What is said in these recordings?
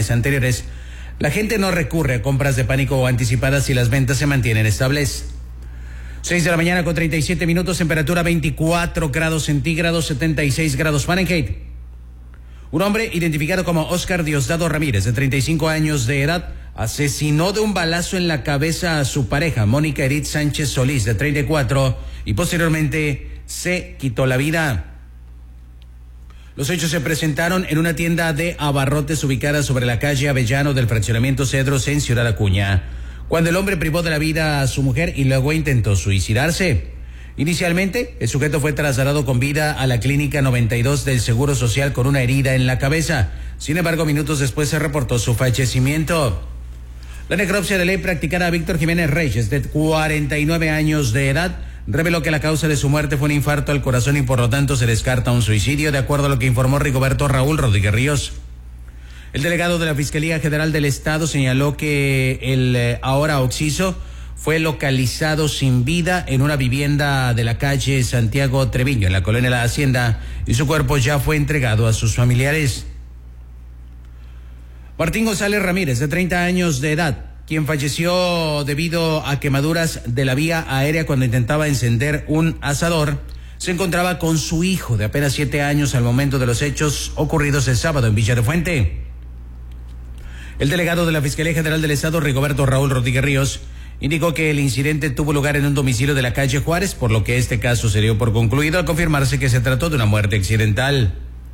ediciones anteriores, la gente no recurre a compras de pánico o anticipadas si las ventas se mantienen estables. 6 de la mañana con 37 minutos, temperatura 24 grados centígrados, 76 grados Fahrenheit. Un hombre identificado como Oscar Diosdado Ramírez, de 35 años de edad, asesinó de un balazo en la cabeza a su pareja, Mónica Edith Sánchez Solís, de 34, y posteriormente se quitó la vida. Los hechos se presentaron en una tienda de abarrotes ubicada sobre la calle Avellano del fraccionamiento Cedros en Ciudad Acuña, cuando el hombre privó de la vida a su mujer y luego intentó suicidarse. Inicialmente, el sujeto fue trasladado con vida a la clínica 92 del Seguro Social con una herida en la cabeza. Sin embargo, minutos después se reportó su fallecimiento. La necropsia de ley practicada a Víctor Jiménez Reyes, de 49 años de edad, reveló que la causa de su muerte fue un infarto al corazón y por lo tanto se descarta un suicidio, de acuerdo a lo que informó Rigoberto Raúl Rodríguez Ríos. El delegado de la Fiscalía General del Estado señaló que el ahora occiso fue localizado sin vida en una vivienda de la calle Santiago Treviño, en la colonia La Hacienda, y su cuerpo ya fue entregado a sus familiares. Martín González Ramírez, de 30 años de edad, quien falleció debido a quemaduras de la vía aérea cuando intentaba encender un asador, se encontraba con su hijo de apenas 7 años al momento de los hechos ocurridos el sábado en Villa de Fuente. El delegado de la Fiscalía General del Estado, Rigoberto Raúl Rodríguez Ríos, indicó que el incidente tuvo lugar en un domicilio de la calle Juárez, por lo que este caso se dio por concluido al confirmarse que se trató de una muerte accidental.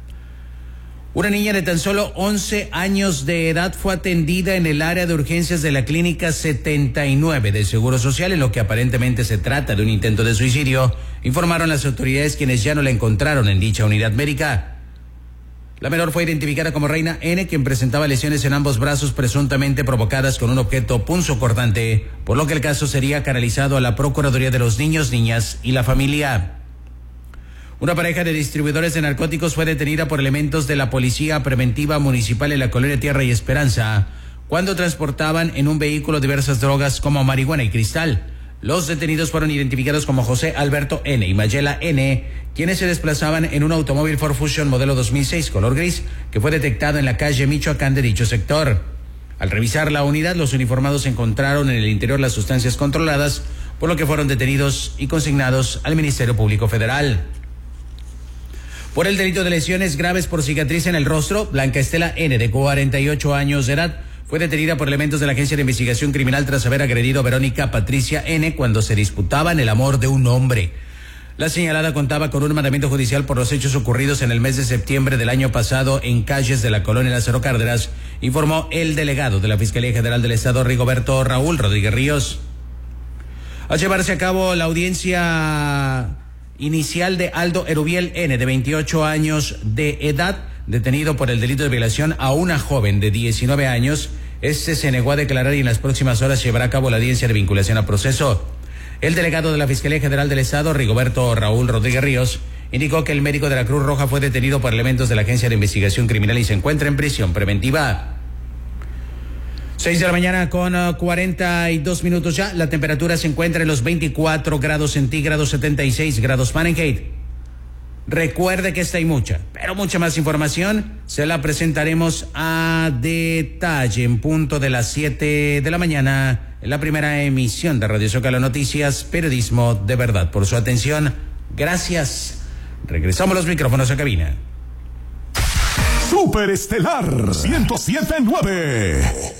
Una niña de tan solo 11 años de edad fue atendida en el área de urgencias de la clínica 79 del Seguro Social, en lo que aparentemente se trata de un intento de suicidio, informaron las autoridades, quienes ya no la encontraron en dicha unidad médica. La menor fue identificada como Reina N, quien presentaba lesiones en ambos brazos presuntamente provocadas con un objeto punzocortante, por lo que el caso sería canalizado a la Procuraduría de los Niños, Niñas y la Familia. Una pareja de distribuidores de narcóticos fue detenida por elementos de la Policía Preventiva Municipal en la colonia Tierra y Esperanza, cuando transportaban en un vehículo diversas drogas como marihuana y cristal. Los detenidos fueron identificados como José Alberto N. y Mayela N., quienes se desplazaban en un automóvil Ford Fusion modelo 2006 color gris, que fue detectado en la calle Michoacán de dicho sector. Al revisar la unidad, los uniformados encontraron en el interior las sustancias controladas, por lo que fueron detenidos y consignados al Ministerio Público Federal. Por el delito de lesiones graves por cicatriz en el rostro, Blanca Estela N., de 48 años de edad, fue detenida por elementos de la Agencia de Investigación Criminal tras haber agredido a Verónica Patricia N. cuando se disputaban el amor de un hombre. La señalada contaba con un mandamiento judicial por los hechos ocurridos en el mes de septiembre del año pasado en calles de la colonia Lázaro Cárdenas, informó el delegado de la Fiscalía General del Estado, Rigoberto Raúl Rodríguez Ríos. Al llevarse a cabo la audiencia inicial de Aldo Erubiel N., de 28 años de edad, detenido por el delito de violación a una joven de 19 años, este se negó a declarar y en las próximas horas llevará a cabo la audiencia de vinculación a proceso. El delegado de la Fiscalía General del Estado, Rigoberto Raúl Rodríguez Ríos, indicó que el médico de la Cruz Roja fue detenido por elementos de la Agencia de Investigación Criminal y se encuentra en prisión preventiva. 6 de la mañana con 42 minutos ya. La temperatura se encuentra en los 24 grados centígrados, 76 grados Fahrenheit. Recuerde que esta y mucha, pero mucha más información se la presentaremos a detalle en punto de las 7 de la mañana en la primera emisión de Radio Zócalo Noticias, periodismo de verdad. Por su atención, gracias. Regresamos los micrófonos a cabina. Superestelar 107.9.